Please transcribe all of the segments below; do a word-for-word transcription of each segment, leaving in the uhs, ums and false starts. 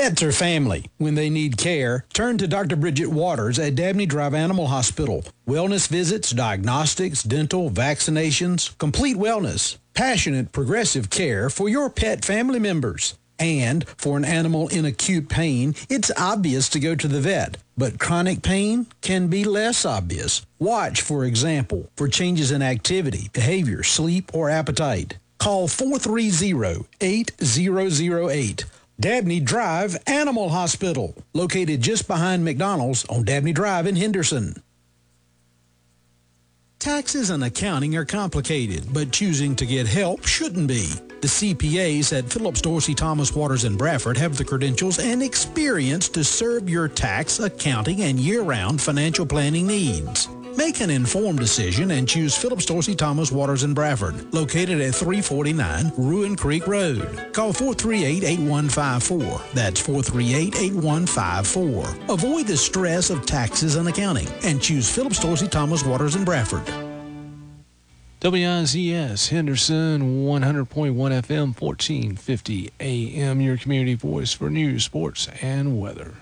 Pets are family. When they need care, turn to Doctor Bridget Waters at Dabney Drive Animal Hospital. Wellness visits, diagnostics, dental, vaccinations, complete wellness. Passionate, progressive care for your pet family members. And for an animal in acute pain, it's obvious to go to the vet. But chronic pain can be less obvious. Watch, for example, for changes in activity, behavior, sleep, or appetite. Call four three zero, eight zero zero eight. Dabney Drive Animal Hospital, located just behind McDonald's on Dabney Drive in Henderson. Taxes and accounting are complicated, but choosing to get help shouldn't be. The C P As at Phillips Dorsey, Thomas Waters, and Bradford have the credentials and experience to serve your tax, accounting, and year-round financial planning needs. Make an informed decision and choose Phillips Dorsey, Thomas Waters, and Bradford, located at three forty-nine Ruin Creek Road. Call four three eight, eight one five four. That's four three eight, eight one five four. Avoid the stress of taxes and accounting and choose Phillips Dorsey, Thomas Waters, and Bradford. W I Z S Henderson, one hundred point one F M, fourteen fifty A M, your community voice for news, sports, and weather.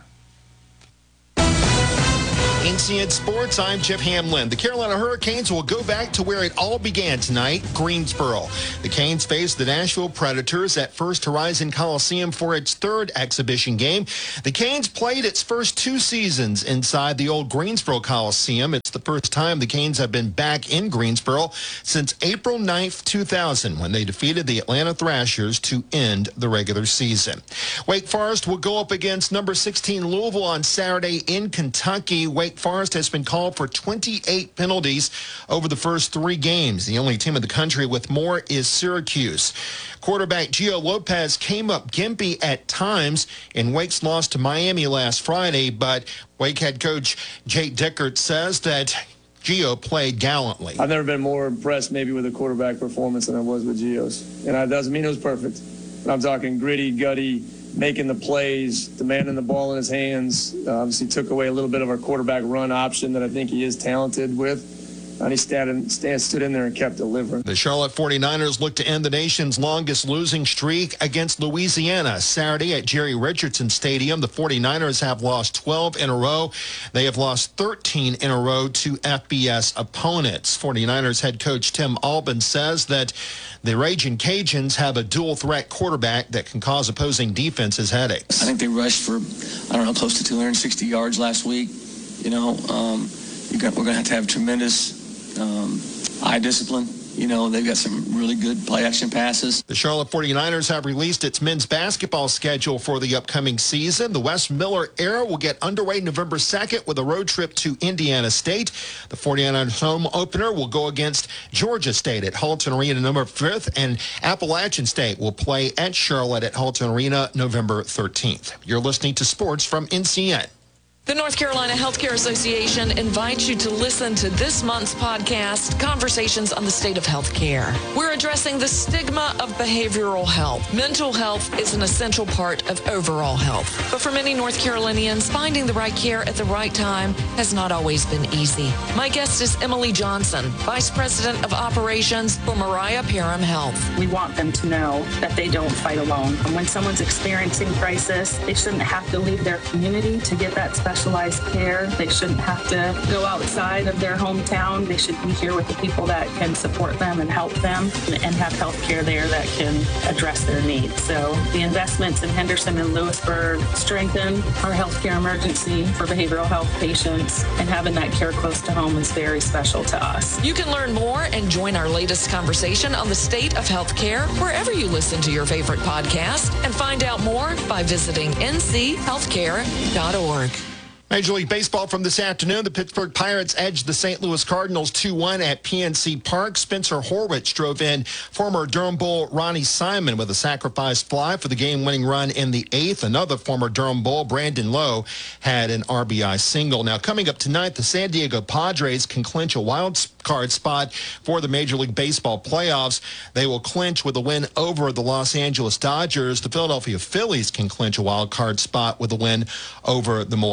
N C N Sports, I'm Jeff Hamlin. The Carolina Hurricanes will go back to where it all began tonight, Greensboro. The Canes face the Nashville Predators at First Horizon Coliseum for its third exhibition game. The Canes played its first two seasons inside the old Greensboro Coliseum. It's the first time the Canes have been back in Greensboro since April ninth, two thousand, when they defeated the Atlanta Thrashers to end the regular season. Wake Forest will go up against number sixteen Louisville on Saturday in Kentucky. Wake Forest has been called for twenty-eight penalties over the first three games. The only team in the country with more is Syracuse. Quarterback Gio Lopez came up gimpy at times in Wake's loss to Miami last Friday, but Wake head coach Jake Dickert says that Gio played gallantly. I've never been more impressed maybe with a quarterback performance than I was with Gio's. And that doesn't mean it was perfect. But I'm talking gritty, gutty, making the plays, demanding the ball in his hands. Uh, obviously took away a little bit of our quarterback run option that I think he is talented with. And he stand, stand, stood in there and kept delivering. The Charlotte forty-niners look to end the nation's longest losing streak against Louisiana Saturday at Jerry Richardson Stadium. The forty-niners have lost twelve in a row. They have lost thirteen in a row to F B S opponents. forty-niners head coach Tim Albin says that the Ragin' Cajuns have a dual-threat quarterback that can cause opposing defenses headaches. I think they rushed for, I don't know, close to two hundred sixty yards last week. You know, um, you're gonna, we're going to have to have tremendous um, eye discipline. You know, they've got some really good play-action passes. The Charlotte forty-niners have released its men's basketball schedule for the upcoming season. The Wes Miller era will get underway November second with a road trip to Indiana State. The forty-niners home opener will go against Georgia State at Halton Arena November fifth, and Appalachian State will play at Charlotte at Halton Arena November thirteenth. You're listening to Sports from N C N. The North Carolina Healthcare Association invites you to listen to this month's podcast, Conversations on the State of Healthcare. We're addressing the stigma of behavioral health. Mental health is an essential part of overall health. But for many North Carolinians, finding the right care at the right time has not always been easy. My guest is Emily Johnson, Vice President of Operations for Mariah Parham Health. We want them to know that they don't fight alone. And when someone's experiencing crisis, they shouldn't have to leave their community to get that special specialized care. They shouldn't have to go outside of their hometown. They should be here with the people that can support them and help them and have health care there that can address their needs. So the investments in Henderson and Lewisburg strengthen our healthcare emergency for behavioral health patients, and having that care close to home is very special to us. You can learn more and join our latest conversation on the state of healthcare wherever you listen to your favorite podcast, and find out more by visiting n c healthcare dot org. Major League Baseball from this afternoon. The Pittsburgh Pirates edged the Saint Louis Cardinals two one at P N C Park. Spencer Horwitz drove in former Durham Bull Ronnie Simon with a sacrifice fly for the game-winning run in the eighth. Another former Durham Bull, Brandon Lowe, had an R B I single. Now, coming up tonight, the San Diego Padres can clinch a wild card spot for the Major League Baseball playoffs. They will clinch with a win over the Los Angeles Dodgers. The Philadelphia Phillies can clinch a wild card spot with a win over the Milwaukee Brewers.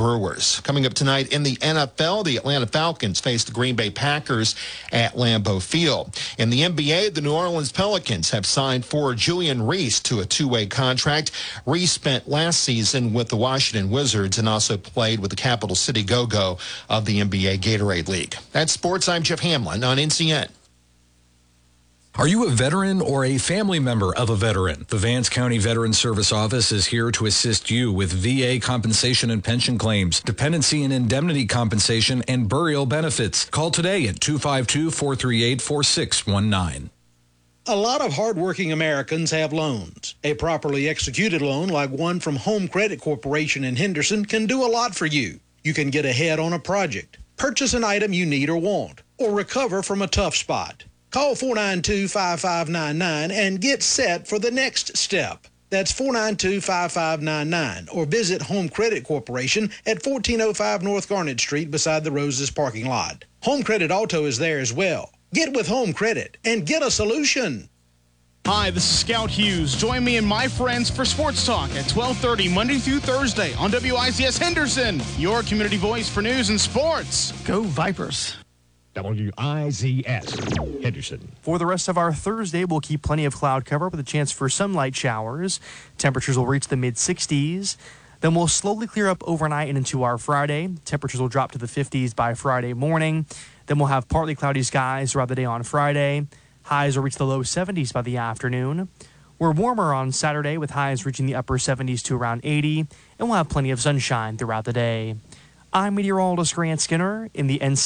Brewers. Coming up tonight in the N F L, the Atlanta Falcons face the Green Bay Packers at Lambeau Field. In the N B A, the New Orleans Pelicans have signed forward Julian Reese to a two-way contract. Reese spent last season with the Washington Wizards and also played with the Capital City Go-Go of the N B A Gatorade League. That's sports. I'm Jeff Hamlin on N C N. Are you a veteran or a family member of a veteran? The Vance County Veterans Service Office is here to assist you with V A compensation and pension claims, dependency and indemnity compensation, and burial benefits. Call today at two five two, four three eight, four six one nine. A lot of hardworking Americans have loans. A properly executed loan like one from Home Credit Corporation in Henderson can do a lot for you. You can get ahead on a project, purchase an item you need or want, or recover from a tough spot. Call four nine two, five five nine nine and get set for the next step. That's four nine two, five five nine nine, or visit Home Credit Corporation at fourteen oh five North Garnet Street beside the Roses parking lot. Home Credit Auto is there as well. Get with Home Credit and get a solution. Hi, this is Scout Hughes. Join me and my friends for Sports Talk at twelve thirty Monday through Thursday on W I Z S Henderson, your community voice for news and sports. Go Vipers. W I Z S Henderson. For the rest of our Thursday, we'll keep plenty of cloud cover with a chance for some light showers. Temperatures will reach the mid sixties. Then we'll slowly clear up overnight and into our Friday. Temperatures will drop to the fifties by Friday morning. Then we'll have partly cloudy skies throughout the day on Friday. Highs will reach the low seventies by the afternoon. We're warmer on Saturday with highs reaching the upper seventies to around eighty. And we'll have plenty of sunshine throughout the day. I'm meteorologist Grant Skinner in the N C